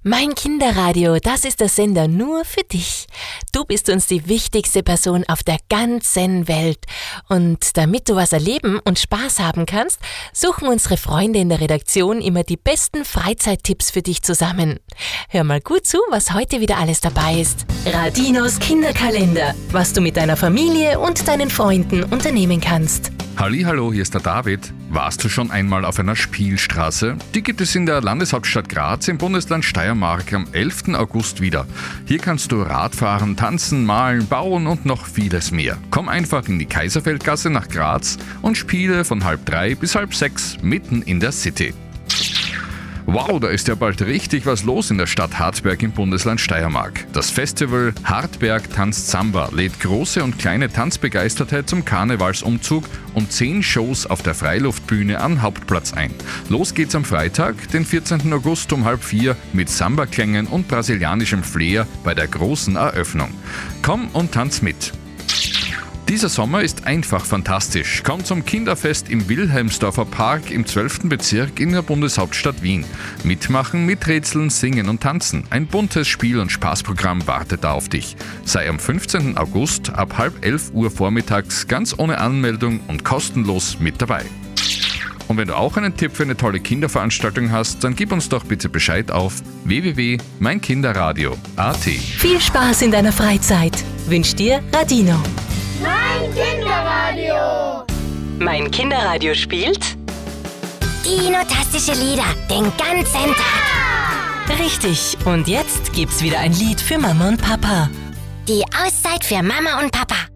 Mein Kinderradio, das ist der Sender nur für dich. Du bist uns die wichtigste Person auf der ganzen Welt. Und damit du was erleben und Spaß haben kannst, suchen unsere Freunde in der Redaktion immer die besten Freizeittipps für dich zusammen. Hör mal gut zu, was heute wieder alles dabei ist. Radinos Kinderkalender, was du mit deiner Familie und deinen Freunden unternehmen kannst. Hallihallo, hier ist der David. Warst du schon einmal auf einer Spielstraße? Die gibt es in der Landeshauptstadt Graz im Bundesland Steiermark am 11. August wieder. Hier kannst du Radfahren, tanzen, malen, bauen und noch vieles mehr. Komm einfach in die Kaiserfeldgasse nach Graz und spiele von 2:30 bis 5:30 mitten in der City. Wow, da ist ja bald richtig was los in der Stadt Hartberg im Bundesland Steiermark. Das Festival Hartberg tanzt Samba lädt große und kleine Tanzbegeisterte zum Karnevalsumzug und 10 Shows auf der Freiluftbühne am Hauptplatz ein. Los geht's am Freitag, den 14. August um 3:30 mit Samba-Klängen und brasilianischem Flair bei der großen Eröffnung. Komm und tanz mit! Dieser Sommer ist einfach fantastisch. Komm zum Kinderfest im Wilhelmsdorfer Park im 12. Bezirk in der Bundeshauptstadt Wien. Mitmachen, miträtseln, singen und tanzen. Ein buntes Spiel- und Spaßprogramm wartet da auf dich. Sei am 15. August ab 10:30 vormittags ganz ohne Anmeldung und kostenlos mit dabei. Und wenn du auch einen Tipp für eine tolle Kinderveranstaltung hast, dann gib uns doch bitte Bescheid auf www.meinkinderradio.at. Viel Spaß in deiner Freizeit. Wünscht dir Radino. Mein Kinderradio! Mein Kinderradio spielt Dino-tastische Lieder den ganzen Tag. richtig. Und jetzt gibt's wieder ein Lied für Mama und Papa. Die Auszeit für Mama und Papa.